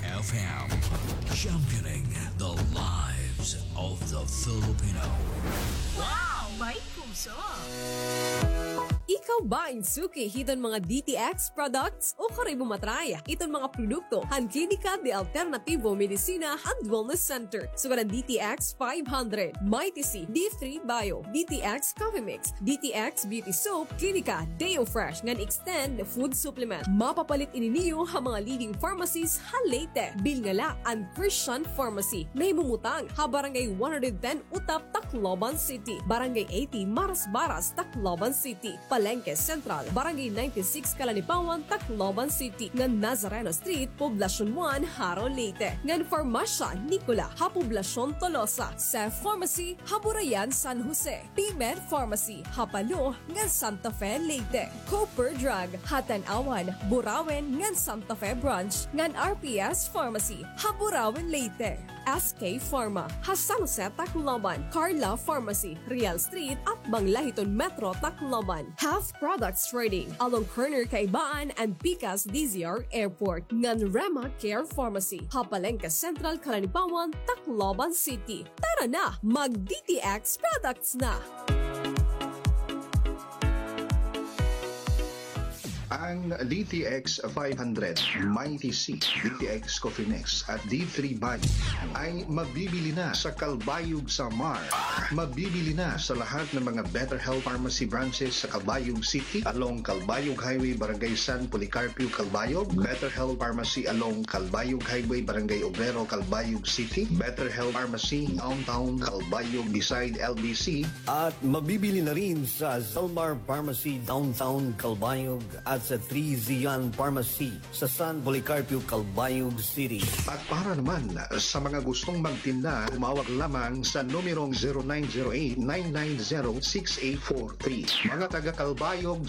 FM, championing the lives of the Filipino. Wow! May puso! Ikaw ba insuki hiton mga DTX products o kare bumatraya iton mga produkto han Klinika de Alternativo Medicina and Wellness Center sugaran DTX 500, Mighty C, D3 Bio, DTX Coffee Mix, DTX Beauty Soap, Klinika Deo Fresh ngan extend food supplement. Mapapalit ininiyo ha mga leading pharmacies ha Leyte, Bilngala and Christian Pharmacy. Nahimumutang ha Barangay 110 Utap, Tacloban City, Barangay 80 Maras-Baras, Tacloban City, Palengke Central, Barangay 96 Kalanipawan, Tacloban City, ngan Nazareno Street, Poblacion 1, Haro, Leyte, ngan Farmacia Nicola, ha Poblacion Tolosa, Sef Pharmacy, ha Burayan, San Jose, Pimed Pharmacy, ha Palo, ngan Santa Fe, Leyte, Cooper Drug, ha Tanawan, Burawen, ngan Santa Fe Branch, ngan RPS Pharmacy, ha Burawen, Leyte, SK Pharma, ha San Jose, Tacloban, Carla Pharmacy, Real Street, at Banglahiton Metro, Tacloban. Half Products Trading along Corner Kaibaan and Picas DZR Airport. Ngan Rema Care Pharmacy, Hapalengke Central, Kalanipawan, Tacloban City. Tara na, mag-DTX Products na! Ang DTX 500, Mighty C, DTX Coffee Mix at D3 Bio ay mabibili na sa Calbayog Samar. Mabibili na sa lahat ng mga Better Health Pharmacy branches sa Calbayog City along Calbayog Highway, Barangay San Policarpio, Calbayog. Better Health Pharmacy along Calbayog Highway, Barangay Obrero, Calbayog City. Better Health Pharmacy Downtown Calbayog beside LBC. At mabibili na rin sa Zalmar Pharmacy Downtown Calbayog at sa 3 Zian Pharmacy sa San Policarpio, Calbayog City. At para naman sa mga gustong magtinda, tumawag lamang sa numerong 0908-990-6843. Mga taga Calbayog,